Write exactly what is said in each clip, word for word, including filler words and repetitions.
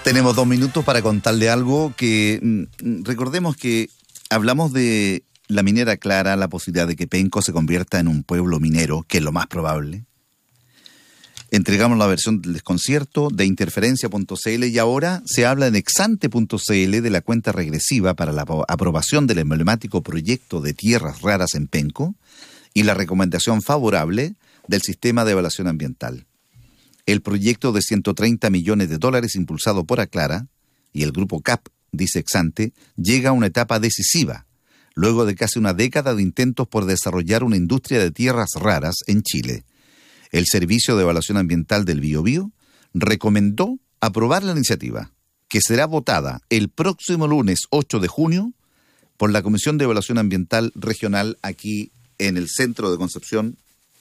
Tenemos dos minutos para contarle algo que mm, recordemos que hablamos de la minera Aclara, la posibilidad de que Penco se convierta en un pueblo minero, que es lo más probable. Entregamos la versión del desconcierto de interferencia punto c l y ahora se habla en exante punto c l de la cuenta regresiva para la aprobación del emblemático proyecto de tierras raras en Penco y la recomendación favorable del sistema de evaluación ambiental. El proyecto de ciento treinta millones de dólares impulsado por Aclara y el grupo C A P, dice Exante, llega a una etapa decisiva, luego de casi una década de intentos por desarrollar una industria de tierras raras en Chile. El Servicio de Evaluación Ambiental del Biobío recomendó aprobar la iniciativa, que será votada el próximo lunes ocho de junio por la Comisión de Evaluación Ambiental Regional aquí en el centro de Concepción.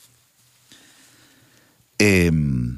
Eh,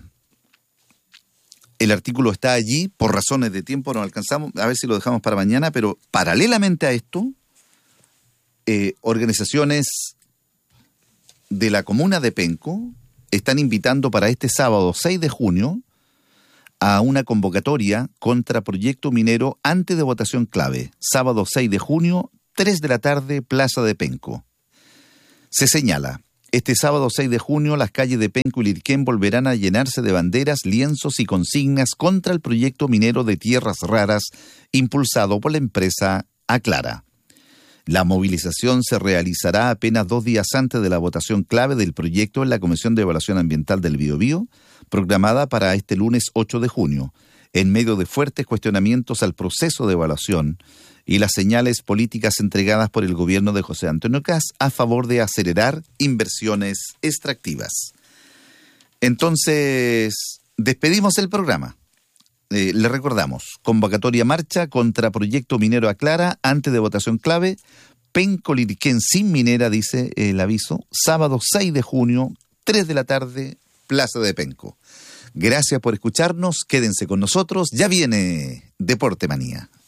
El artículo está allí, por razones de tiempo no alcanzamos, a ver si lo dejamos para mañana, pero paralelamente a esto, eh, organizaciones de la comuna de Penco están invitando para este sábado seis de junio a una convocatoria contra proyecto minero antes de votación clave. Sábado seis de junio, tres de la tarde, Plaza de Penco. Se señala: este sábado seis de junio, las calles de Penco y Lirquén volverán a llenarse de banderas, lienzos y consignas contra el proyecto minero de tierras raras impulsado por la empresa Aclara. La movilización se realizará apenas dos días antes de la votación clave del proyecto en la Comisión de Evaluación Ambiental del Biobío, programada para este lunes ocho de junio, en medio de fuertes cuestionamientos al proceso de evaluación y las señales políticas entregadas por el gobierno de José Antonio Kast a favor de acelerar inversiones extractivas. Entonces, despedimos el programa. Eh, le recordamos, convocatoria marcha contra proyecto minero Aclara antes de votación clave, Penco Lirquén sin minera, dice el aviso, sábado seis de junio, tres de la tarde, Plaza de Penco. Gracias por escucharnos, quédense con nosotros, ya viene Deporte Manía.